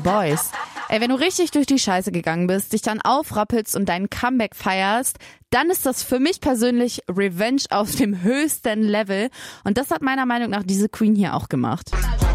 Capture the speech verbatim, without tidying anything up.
Boys. Ey, wenn du richtig durch die Scheiße gegangen bist, dich dann aufrappelst und deinen Comeback feierst, dann ist das für mich persönlich Revenge auf dem höchsten Level. Und das hat meiner Meinung nach diese Queen hier auch gemacht.